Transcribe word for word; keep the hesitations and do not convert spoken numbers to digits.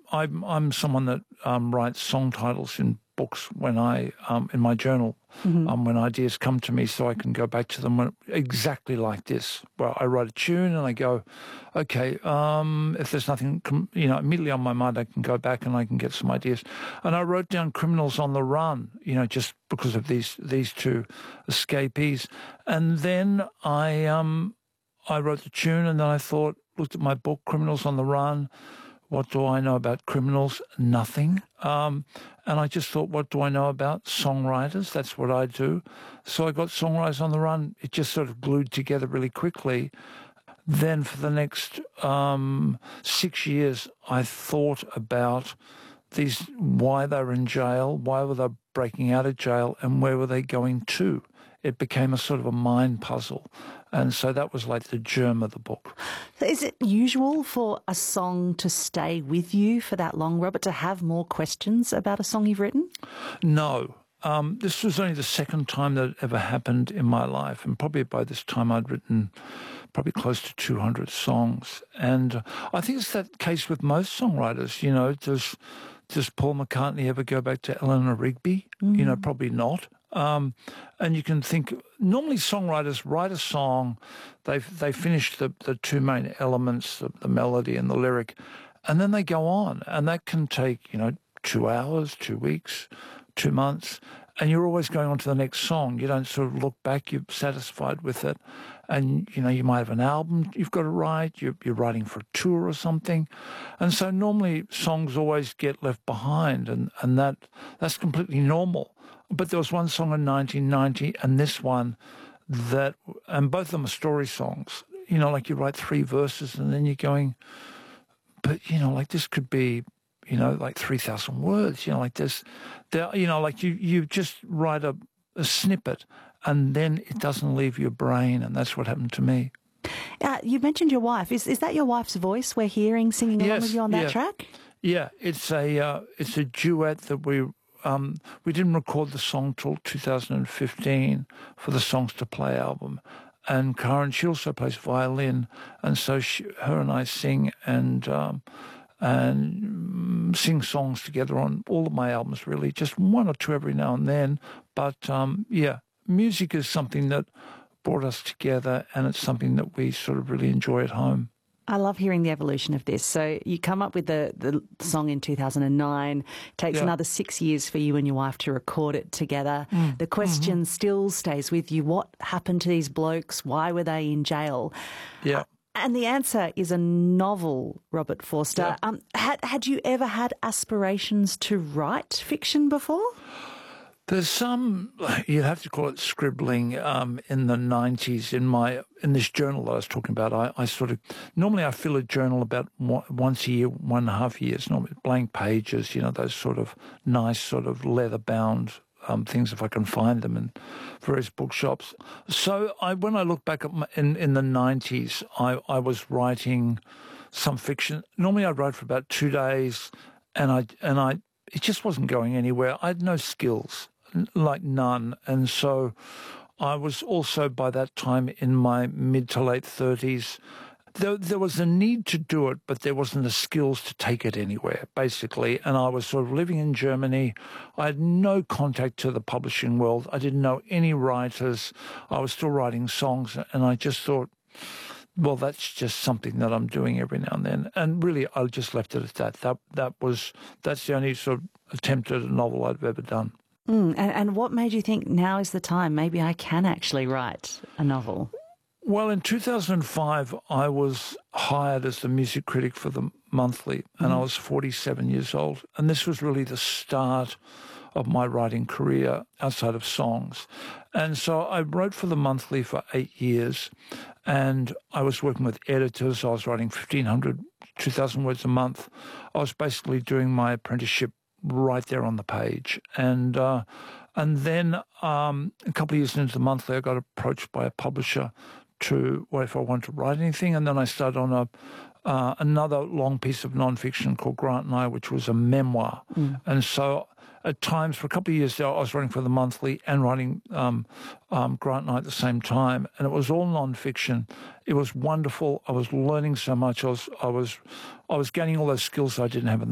I'm I'm someone that um, writes song titles in books when I um, in my journal Mm-hmm. um, when ideas come to me, so I can go back to them when, exactly like this. Well, I write a tune and I go, okay, um, if there's nothing you know immediately on my mind, I can go back and I can get some ideas. And I wrote down Criminals on the Run, you know, just because of these these two escapees, and then I um I wrote the tune, and then I thought, looked at my book, Criminals on the Run. What do I know about criminals? Nothing. Um, and I just thought, what do I know about songwriters? That's what I do. So I got Songwriters on the Run. It just sort of glued together really quickly. Then for the next um, six years, I thought about these, why they were in jail, why were they breaking out of jail, and where were they going to? It became a sort of a mind puzzle. And so that was like the germ of the book. Is it usual for a song to stay with you for that long, Robert, to have more questions about a song you've written? No. Um, this was only the second time that it ever happened in my life. And probably by this time I'd written probably close to two hundred songs. And uh, I think it's that case with most songwriters. You know, does, does Paul McCartney ever go back to Eleanor Rigby? Mm. You know, probably not. Um, and you can think, normally songwriters write a song, they they finish the, the two main elements, the, the melody and the lyric, and then they go on. And that can take, you know, two hours, two weeks, two months, and you're always going on to the next song. You don't sort of look back, you're satisfied with it. And, you know, you might have an album you've got to write, you're, you're writing for a tour or something. And so normally songs always get left behind, and, and that that's completely normal. But there was one song in nineteen ninety and this one that, and both of them are story songs. You know, like you write three verses and then you're going, but, you know, like this could be, you know, like three thousand words, you know, like this, there, you know, like you, you just write a, a snippet and then it doesn't leave your brain. And that's what happened to me. Uh, you mentioned your wife. Is is that your wife's voice we're hearing singing along Yes, with you on that yeah. track? Yeah, it's a, uh, it's a duet that we Um, we didn't record the song till two thousand fifteen for the Songs to Play album. And Karen, she also plays violin. And so she, her and I sing and um, and sing songs together on all of my albums, really, just one or two every now and then. But, um, yeah, music is something that brought us together, and it's something that we sort of really enjoy at home. I love hearing the evolution of this. So you come up with the, the song in two thousand nine. It takes yeah. another six years for you and your wife to record it together. Mm. The question mm-hmm. still stays with you. What happened to these blokes? Why were they in jail? Yeah. Uh, and the answer is a novel, Robert Forster. Yeah. Um, had, had you ever had aspirations to write fiction before? There's some, you'd have to call it scribbling, um, in the nineties in my, in this journal that I was talking about. I, I sort of, normally I fill a journal about one, once a year, one and a half years, normally blank pages, you know, those sort of nice sort of leather-bound um, things, if I can find them in various bookshops. So I, when I look back at my, in, in the nineties, I, I was writing some fiction. Normally I'd write for about two days and I, and I, it just wasn't going anywhere. I had no skills. Like none. And so I was also by that time in my mid to late thirties. There, there was a need to do it, but there wasn't the skills to take it anywhere, basically. And I was sort of living in Germany. I had no contact to the publishing world. I didn't know any writers. I was still writing songs. And I just thought, well, that's just something that I'm doing every now and then. And really, I just left it at that. That, that was, that's the only sort of attempt at a novel I've ever done. Mm, and, and what made you think now is the time? Maybe I can actually write a novel. Well, in two thousand five, I was hired as the music critic for the Monthly, and mm. I was forty-seven years old. And this was really the start of my writing career outside of songs. And so I wrote for the Monthly for eight years, and I was working with editors. I was writing fifteen hundred, two thousand words a month. I was basically doing my apprenticeship right there on the page. And uh, and then um, a couple of years into the Monthly, I got approached by a publisher to, what if I wanted to write anything? And then I started on a uh, another long piece of nonfiction called Grant and I, which was a memoir. Mm. And so at times, for a couple of years there, I was writing for the Monthly and writing um, um, Grant and I at the same time. And it was all nonfiction. It was wonderful. I was learning so much. I was, I was, I was gaining all those skills I didn't have in